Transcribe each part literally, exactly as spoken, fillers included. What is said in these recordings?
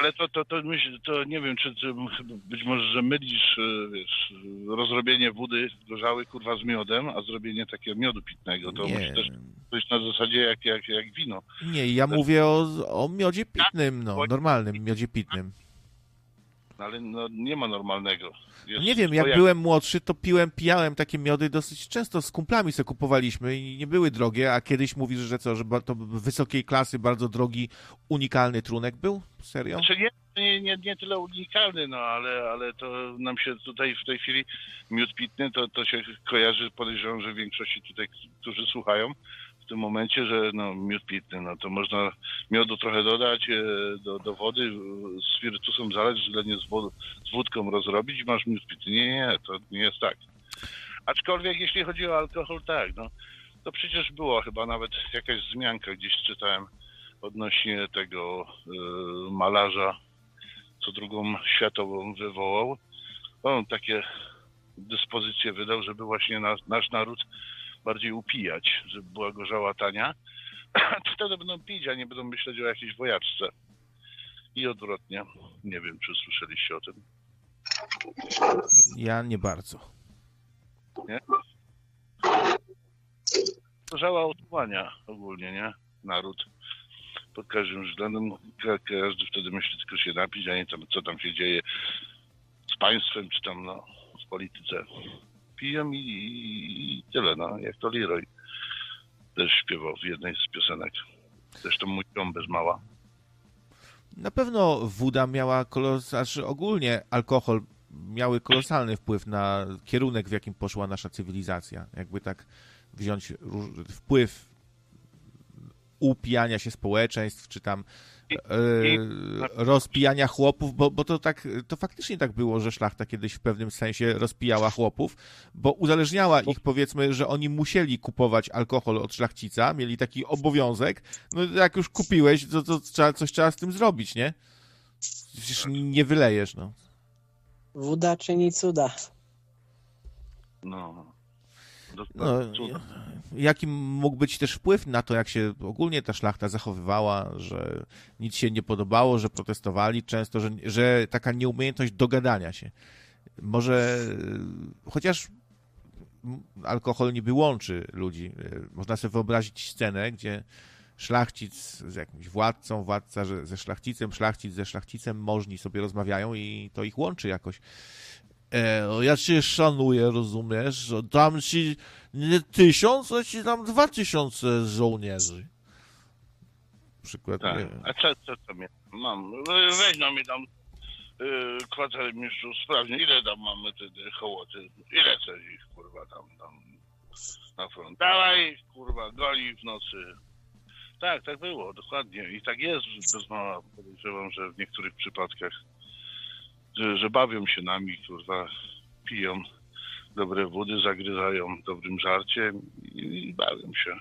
Ale to, to, to, myśl, to nie wiem, czy, czy być może, że mylisz, wiesz, rozrobienie wody gorzały, kurwa, z miodem, a zrobienie takiego miodu pitnego. To Nie. musi też być na zasadzie jak, jak, jak wino. Nie, ja też... mówię o, o miodzie pitnym, no, normalnym miodzie pitnym. Ale no, nie ma normalnego. Jest Nie wiem, jak jak... byłem młodszy, to piłem, pijałem takie miody dosyć często, z kumplami sobie kupowaliśmy i nie były drogie, a kiedyś mówisz, że co, że to wysokiej klasy, bardzo drogi, unikalny trunek był? Serio? Znaczy nie, nie, nie, nie tyle unikalny, no ale, ale to nam się tutaj w tej chwili miód pitny, to, to się kojarzy, podejrzewam, że w większości tutaj, którzy słuchają w tym momencie, że no miód pitny, no to można miodu trochę dodać do, do wody, spirytusem zalać, względnie z, wod, z wódką rozrobić i masz miód pitny. Nie, nie, to nie jest tak. Aczkolwiek jeśli chodzi o alkohol, tak, no to przecież była chyba nawet jakaś wzmianka, gdzieś czytałem odnośnie tego y, malarza, co drugą światową wywołał. On takie dyspozycje wydał, żeby właśnie nas, nasz naród bardziej upijać, żeby była gorzała tania. Wtedy będą pić, a nie będą myśleć o jakiejś wojaczce. I odwrotnie. Nie wiem, czy słyszeliście o tym. Ja nie bardzo. Nie? Gorzała otułania ogólnie, nie? Naród. Pod każdym względem każdy wtedy myśli tylko się napić, a nie tam, co tam się dzieje z państwem, czy tam no, w polityce. Piją i, i, i tyle, no, jak to Leroy też śpiewał w jednej z piosenek. Zresztą mój dom bez mała. Na pewno woda miała, kolos... znaczy ogólnie alkohol miały kolosalny wpływ na kierunek, w jakim poszła nasza cywilizacja. Jakby tak wziąć róż... wpływ upijania się społeczeństw, czy tam e, rozpijania chłopów, bo, bo to tak, to faktycznie tak było, że szlachta kiedyś w pewnym sensie rozpijała chłopów, bo uzależniała ich, powiedzmy, że oni musieli kupować alkohol od szlachcica, mieli taki obowiązek, no jak już kupiłeś, to, to trzeba, coś trzeba z tym zrobić, nie? Przecież nie wylejesz, no. Woda czyni cuda. No. No, jaki mógł być też wpływ na to, jak się ogólnie ta szlachta zachowywała, że nic się nie podobało, że protestowali często, że, że taka nieumiejętność dogadania się. Może, chociaż alkohol niby łączy ludzi. Można sobie wyobrazić scenę, gdzie szlachcic z jakimś władcą, władca ze szlachcicem, szlachcic ze szlachcicem, możni sobie rozmawiają i to ich łączy jakoś. E, ja cię szanuję, rozumiesz? Dam ci nie tysiąc, ale ci dam dwa tysiące żołnierzy. Przykład. Tak. Nie. A co, co to mnie mam? Weź no mi tam yy, kwatermistrzu sprawnie, ile tam mamy te, te hołoty? Ile chcesz ich, kurwa, tam, tam na front? Dawaj ich, kurwa, goli w nocy. Tak, tak było, dokładnie. I tak jest bez mała. Podejrzewam, że w niektórych przypadkach Że, że bawią się nami, kurwa, piją dobre wody, zagryzają dobrym żarciem i, i bawią się.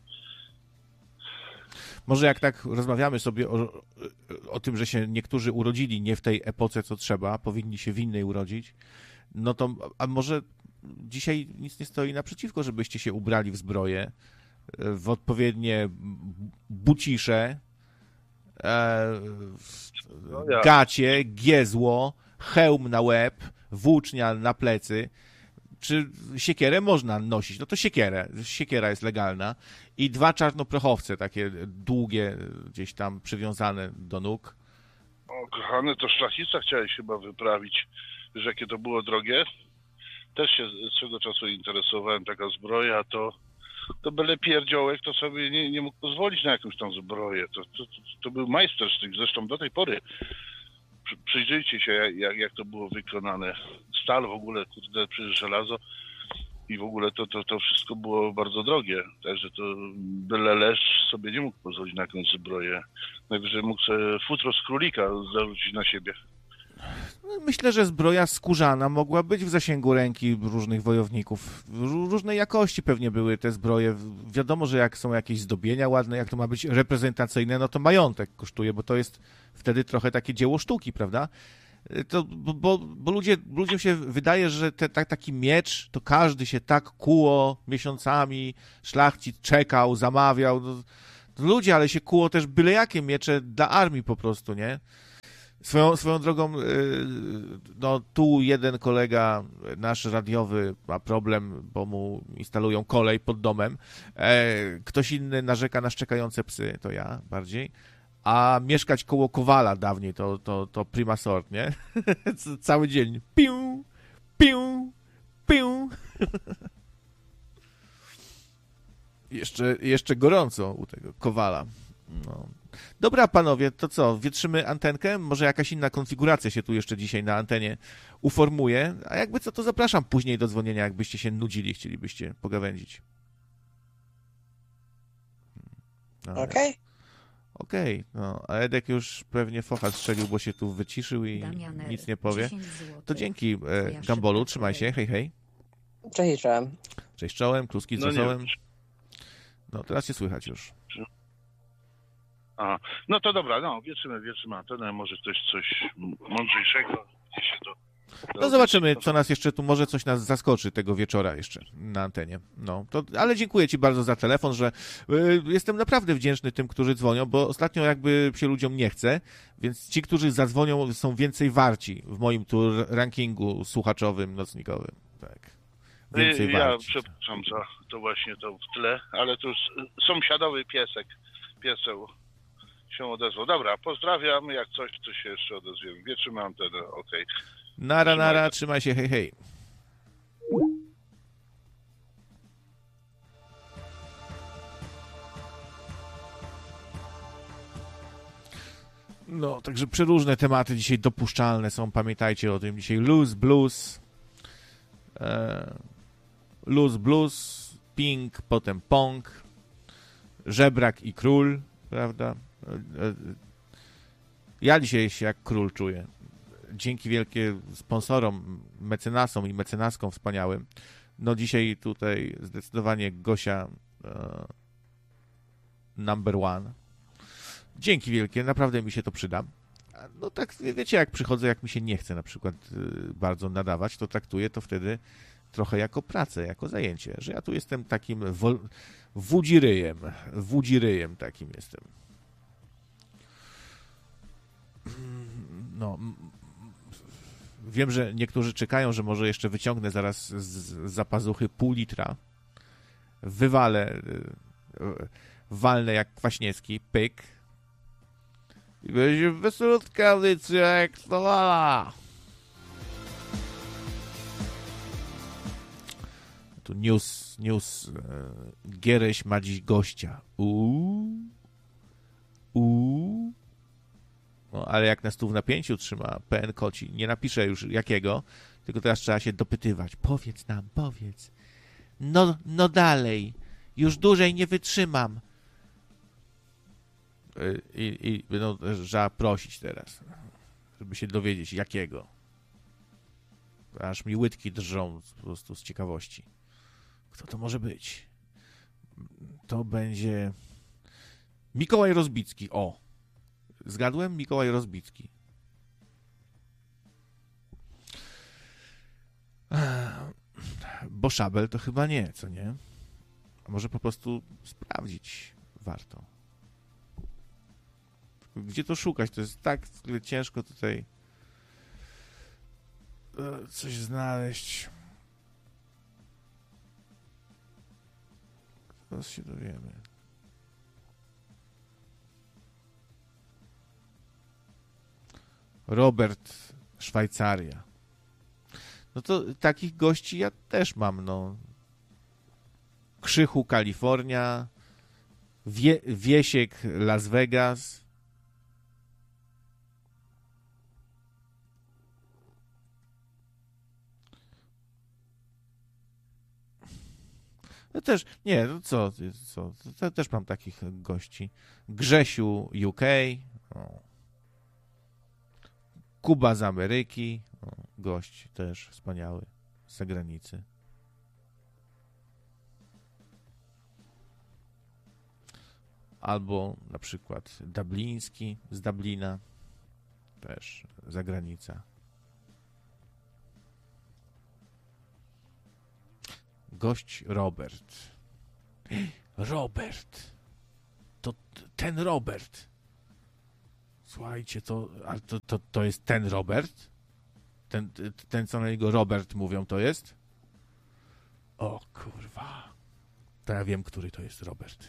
Może jak tak rozmawiamy sobie o, o tym, że się niektórzy urodzili nie w tej epoce, co trzeba, powinni się w innej urodzić, no to, a może dzisiaj nic nie stoi naprzeciwko, żebyście się ubrali w zbroję, w odpowiednie bucisze, e, No ja. gacie, giezło, hełm na łeb, włócznia na plecy. Czy siekierę można nosić? No to siekierę. Siekiera jest legalna. I dwa czarnoprochowce, takie długie, gdzieś tam przywiązane do nóg. O, kochany, to szlachcica chciałeś chyba wyprawić. Wiesz, jakie to było drogie? Też się swego czasu interesowałem, taka zbroja, to to byle pierdziołek, to sobie nie, nie mógł pozwolić na jakąś tam zbroję. To, to, to, to był majstersztyk, zresztą do tej pory. Przy, przyjrzyjcie się, jak, jak to było wykonane. Stal w ogóle, kurde, przecież żelazo i w ogóle to, to, to wszystko było bardzo drogie. Także to byle leszcz sobie nie mógł pozwolić na jakąś zbroję. Najwyżej mógł sobie futro z królika zarzucić na siebie. Myślę, że zbroja skórzana mogła być w zasięgu ręki różnych wojowników. Różnej jakości pewnie były te zbroje. Wiadomo, że jak są jakieś zdobienia ładne, jak to ma być reprezentacyjne, no to majątek kosztuje, bo to jest wtedy trochę takie dzieło sztuki, prawda? To, bo, bo ludzie, ludziom się wydaje, że te, ta, taki miecz, to każdy się tak kuło miesiącami, szlachcic czekał, zamawiał. No, ludzie, ale się kuło też byle jakie miecze dla armii po prostu, nie? Swoją, swoją drogą, no tu jeden kolega nasz radiowy ma problem, bo mu instalują kolej pod domem. Ktoś inny narzeka na szczekające psy, to ja bardziej. A mieszkać koło Kowala dawniej to, to, to prima sort, nie? Cały dzień. Piu, piu, piu. Jeszcze, jeszcze gorąco u tego Kowala. No. Dobra, panowie, to co? Wietrzymy antenkę? Może jakaś inna konfiguracja się tu jeszcze dzisiaj na antenie uformuje? A jakby co, to zapraszam później do dzwonienia, jakbyście się nudzili, chcielibyście pogawędzić. No, Okej. Okay. Okej, okay, no, a Edek już pewnie focha strzelił, bo się tu wyciszył i Damianer, nic nie powie. To dzięki, e, Gambolu, trzymaj się, hej, hej. Cześć, czołem. Cześć, czołem, kluski z no zosołem. No, teraz się słychać już. Aha. No to dobra, no, wietrzymy, wietrzymy antenę, może ktoś coś mądrzejszego gdzie się to... No zobaczymy, co nas jeszcze tu, może coś nas zaskoczy tego wieczora jeszcze na antenie. No, to, ale dziękuję ci bardzo za telefon, że y, jestem naprawdę wdzięczny tym, którzy dzwonią, bo ostatnio jakby się ludziom nie chce, więc ci, którzy zadzwonią, są więcej warci w moim tu rankingu słuchaczowym, nocnikowym. Tak. Więcej ja warci. Przepraszam za to właśnie to w tle, ale to już sąsiadowy piesek, pieseł się odezwał. Dobra, pozdrawiam, jak coś, to się jeszcze odezwiemy. Wietrzymy antenę, okej. Okay. Nara, trzymaj nara, trzymaj się, hej, hej. No, także przeróżne tematy dzisiaj dopuszczalne są, pamiętajcie o tym. Dzisiaj Loose Blues, e, Loose Blues, Pink, potem Pong, Żebrak i Król, prawda? E, e, ja dzisiaj się jak król czuję. Dzięki wielkie sponsorom, mecenasom i mecenaskom wspaniałym. No dzisiaj tutaj zdecydowanie Gosia e, number one. Dzięki wielkie, naprawdę mi się to przyda. No tak, wiecie, jak przychodzę, jak mi się nie chce na przykład y, bardzo nadawać, to traktuję to wtedy trochę jako pracę, jako zajęcie, że ja tu jestem takim wol- wudziryjem, wudziryjem takim jestem. No, wiem, że niektórzy czekają, że może jeszcze wyciągnę zaraz z zapazuchy pół litra, wywalę, walnę jak Kwaśniewski, pyk i będzie wysłutka licja jak to. Tu news, news, Giereś ma dziś gościa. Uuu, uuu. No, ale jak nas tu w napięciu trzyma P N Koci, nie napiszę już jakiego, tylko teraz trzeba się dopytywać. Powiedz nam, powiedz. No, no dalej. Już dłużej nie wytrzymam. I, i no, trzeba prosić teraz, żeby się dowiedzieć jakiego. Aż mi łydki drżą po prostu z ciekawości. Kto to może być? To będzie Mikołaj Rozbicki. O! Zgadłem? Mikołaj Rozbicki. Bo Szabel to chyba nie, co nie? A może po prostu sprawdzić warto. Gdzie to szukać? To jest tak ciężko tutaj coś znaleźć. Teraz się dowiemy. Robert, Szwajcaria. No to takich gości ja też mam, no. Krzychu, Kalifornia, Wie, Wiesiek, Las Vegas. No też, nie, no co, co, to też mam takich gości. Grzesiu, U K. O. Kuba z Ameryki, o, gość też wspaniały, z zagranicy. Albo na przykład Dubliński z Dublina, też zagranica. Gość Robert. Robert. To ten Robert. Słuchajcie, to, a to, to, to jest ten Robert? Ten, ten, co na niego Robert mówią, to jest? O kurwa. To ja wiem, który to jest Robert.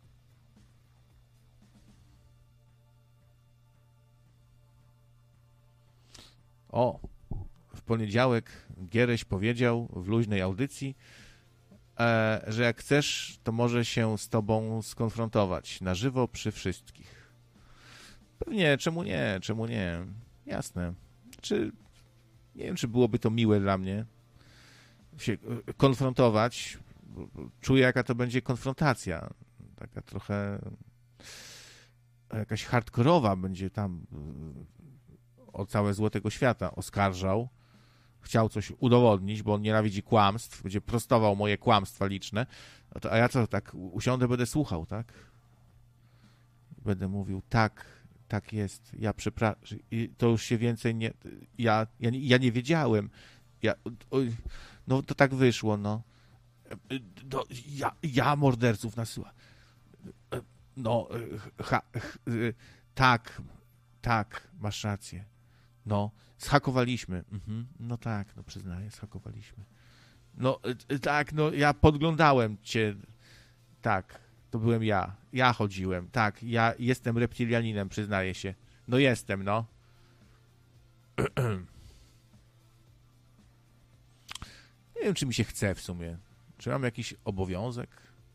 O, w poniedziałek Giereś powiedział w luźnej audycji, e, że jak chcesz, to może się z tobą skonfrontować na żywo przy wszystkich. Pewnie, czemu nie, czemu nie? Jasne. Czy nie wiem, czy byłoby to miłe dla mnie się konfrontować. Czuję, jaka to będzie konfrontacja. Taka trochę jakaś hardkorowa będzie tam o całe zło tego świata oskarżał. Chciał coś udowodnić, bo on nienawidzi kłamstw. Będzie prostował moje kłamstwa liczne. No to, a ja co, tak usiądę, będę słuchał, tak? Będę mówił, tak, tak jest. Ja przepraszam. To już się więcej nie... Ja, ja, ja nie wiedziałem. Ja, no to tak wyszło, no. No, ja, ja morderców nasyła. No, ha, ha, tak, tak, masz rację. No, zhakowaliśmy. Mhm. No tak, no przyznaję, zhakowaliśmy. No, tak, no ja podglądałem cię. Tak, to byłem ja. Ja chodziłem. Tak, ja jestem reptilianinem, przyznaję się. No jestem, no. Nie wiem, czy mi się chce w sumie. Czy mam jakiś obowiązek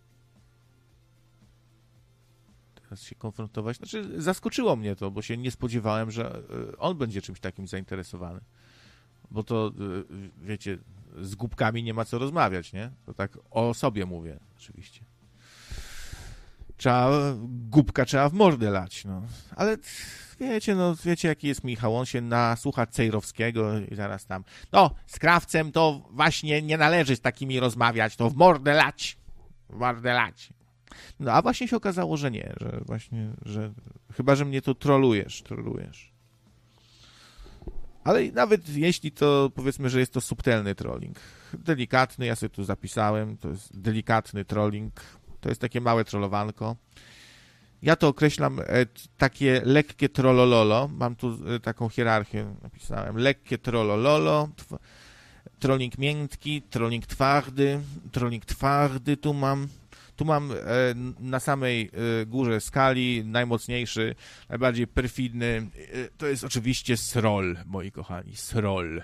teraz się konfrontować? Znaczy, zaskoczyło mnie to, bo się nie spodziewałem, że on będzie czymś takim zainteresowany. Bo to, wiecie, z głupkami nie ma co rozmawiać, nie? To tak o sobie mówię, oczywiście. Trzeba, głupka trzeba w mordę lać, no. Ale wiecie, no, wiecie, jaki jest Michał. On się nasłucha Cejrowskiego i zaraz tam, no, z krawcem to właśnie nie należy z takimi rozmawiać, to w mordę lać, w mordę lać. No, a właśnie się okazało, że nie, że właśnie, że chyba, że mnie to trolujesz, trolujesz. Ale nawet jeśli to, powiedzmy, że jest to subtelny trolling, delikatny, ja sobie tu zapisałem, to jest delikatny trolling, to jest takie małe trollowanko. Ja to określam e, takie lekkie trollololo. Mam tu e, taką hierarchię, napisałem. Lekkie trollololo, tw- trolling miękki, trolling twardy, trolling twardy tu mam. Tu mam e, na samej e, górze skali najmocniejszy, najbardziej perfidny. E, to jest oczywiście sroll, moi kochani, sroll.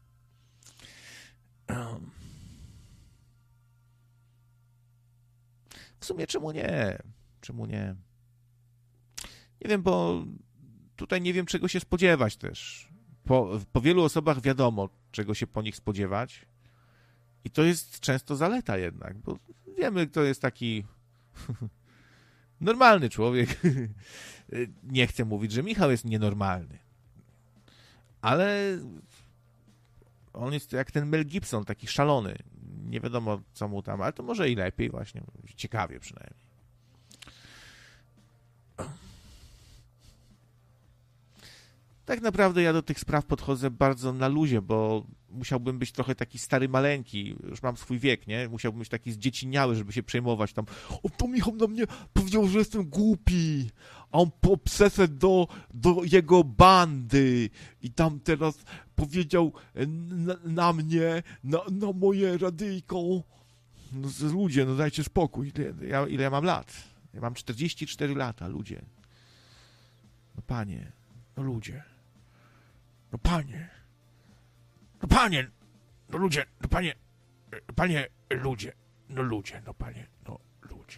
Um. W sumie czemu nie? Czemu nie? Nie wiem, bo tutaj nie wiem, czego się spodziewać też. Po, po wielu osobach wiadomo, czego się po nich spodziewać. I to jest często zaleta jednak, bo wiemy, kto jest taki normalny człowiek. Nie chcę mówić, że Michał jest nienormalny. Ale on jest jak ten Mel Gibson, taki szalony. Nie wiadomo, co mu tam, ale to może i lepiej właśnie. Ciekawie przynajmniej. Tak naprawdę ja do tych spraw podchodzę bardzo na luzie, bo musiałbym być trochę taki stary maleńki. Już mam swój wiek, nie? Musiałbym być taki zdzieciniały, żeby się przejmować tam. O, to Michał na mnie powiedział, że jestem głupi. A on przeszedł do, do jego bandy i tam teraz powiedział na, na mnie, na, na moje radyjko. No ludzie, no dajcie spokój. Ile ja, ile ja mam lat? Ja mam czterdzieści cztery lata, ludzie. No panie, no ludzie. No panie, no panie, no ludzie, no panie, panie ludzie, no ludzie, no panie, no ludzie.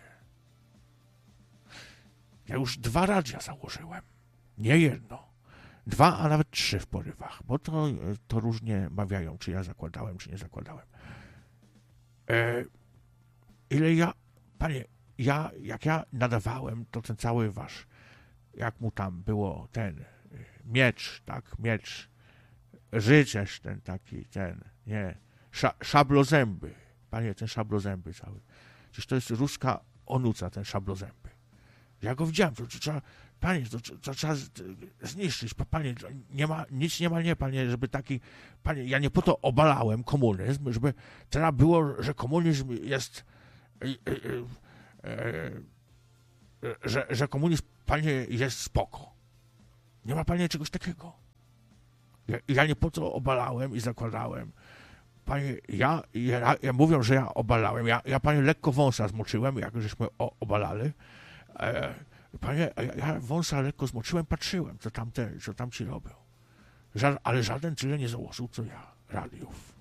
Ja już dwa radia założyłem, nie jedno, dwa, a nawet trzy w porywach, bo to, to różnie mawiają, czy ja zakładałem, czy nie zakładałem. E, ile ja, panie, ja, jak ja nadawałem, to ten cały wasz, jak mu tam było, ten miecz, tak, miecz, rycerz ten taki, ten, nie, Sza, szablozęby, panie, ten szablozęby cały, przecież to jest ruska onuca, ten szablozęby. Ja go widziałem, to, to trzeba, panie, to, to, to trzeba zniszczyć, panie, nie ma, nic nie ma, nie, panie, żeby taki, panie, ja nie po to obalałem komunizm, żeby trzeba było, że komunizm jest, e, e, e, że, że komunizm, panie, jest spoko. Nie ma, panie, czegoś takiego. Ja, ja nie po to obalałem i zakładałem. Panie, ja, ja, ja mówią, że ja obalałem. Ja, ja panie, lekko wąsa zmoczyłem, jak żeśmy o, obalali. E, panie, ja, ja wąsa lekko zmoczyłem, patrzyłem, co tam te, co tam ci robią. Ża- ale żaden tyle nie założył, co ja, radiów.